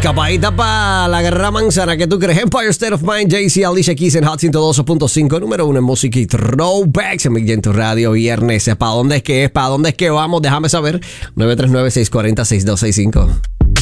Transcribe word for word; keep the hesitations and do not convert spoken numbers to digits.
Escapadita para la Guerra Manzana, ¿qué tú crees? Empire State of Mind, Jay-Z, Alicia Keys en Hot ciento dos punto cinco, número uno en música y throwbacks en Big tu Radio viernes. ¿Para dónde es que es? ¿Para dónde es que vamos? Déjame saber. nueve tres nueve, seis cuatro cero, seis dos seis cinco.